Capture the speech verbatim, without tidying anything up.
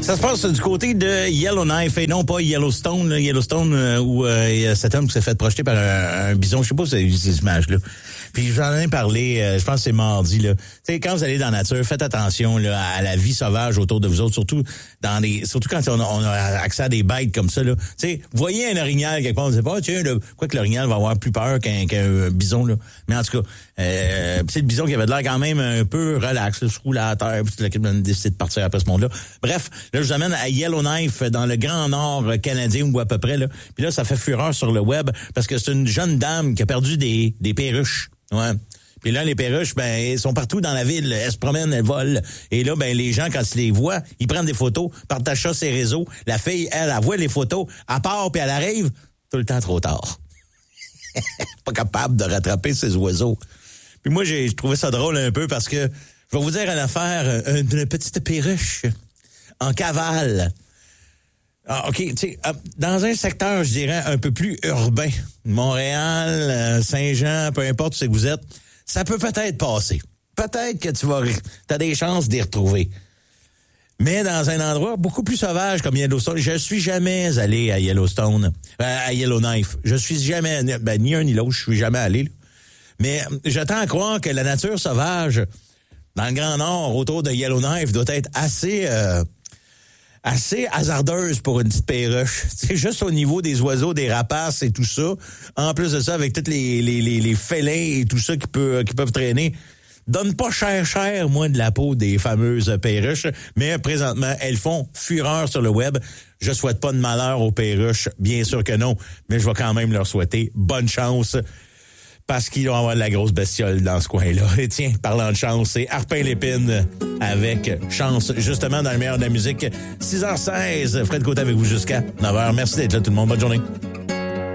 Ça se passe du côté de Yellowknife et non pas Yellowstone, là, Yellowstone euh, où euh, il y a cet homme qui s'est fait projeter par un, un bison. Je sais pas si c'est ces images-là. Puis j'en ai parlé, euh, je pense que c'est mardi, là. Tu sais, quand vous allez dans la nature, faites attention là, à la vie sauvage autour de vous autres, surtout dans les, surtout quand on a, on a accès à des bêtes comme ça, là. Tu sais, voyez un orignal quelque part, on ne sait pas, tiens, là, quoi que l'orignal va avoir plus peur qu'un, qu'un bison, là. Mais en tout cas, euh, c'est le bison qui avait de l'air quand même un peu relax, là, se roule à terre, puis l'équipe a décidé de partir après ce monde-là. Bref, là, je vous amène à Yellowknife, dans le Grand Nord canadien, ou à peu près, là. Puis là, ça fait fureur sur le web, parce que c'est une jeune dame qui a perdu des, des perruches. Ouais. Puis là, les perruches, ben, elles sont partout dans la ville. Elles se promènent, elles volent. Et là, ben, les gens, quand ils les voient, ils prennent des photos, partagent ça sur les réseaux. La fille, elle, elle voit les photos, elle part, puis elle arrive tout le temps trop tard. Pas capable de rattraper ces oiseaux. Puis moi, j'ai trouvé ça drôle un peu parce que, je vais vous dire une affaire, une petite perruche en cavale. Ah, OK, tu sais, dans un secteur, je dirais, un peu plus urbain, Montréal, Saint-Jean, peu importe où c'est que vous êtes, ça peut peut-être passer. Peut-être que tu vas, t'as des chances d'y retrouver. Mais dans un endroit beaucoup plus sauvage comme Yellowstone, je suis jamais allé à Yellowstone, à Yellowknife. Je suis jamais, ben, ni un ni l'autre, je suis jamais allé, là. Mais je tends à croire que la nature sauvage, dans le Grand Nord, autour de Yellowknife, doit être assez... Euh, assez hasardeuse pour une petite perruche. C'est juste au niveau des oiseaux, des rapaces et tout ça. En plus de ça, avec tous les, les, les, les félins et tout ça qui, peut, qui peuvent traîner. Donne pas cher, cher, moi, de la peau des fameuses perruches. Mais présentement, elles font fureur sur le web. Je souhaite pas de malheur aux perruches, bien sûr que non. Mais je vais quand même leur souhaiter bonne chance. Parce qu'ils vont avoir de la grosse bestiole dans ce coin-là. Et tiens, parlant de chance, c'est Harpin Lépine avec Chance, justement dans le meilleur de la musique. six heures seize, Fred Côté avec vous jusqu'à neuf heures. Merci d'être là tout le monde. Bonne journée.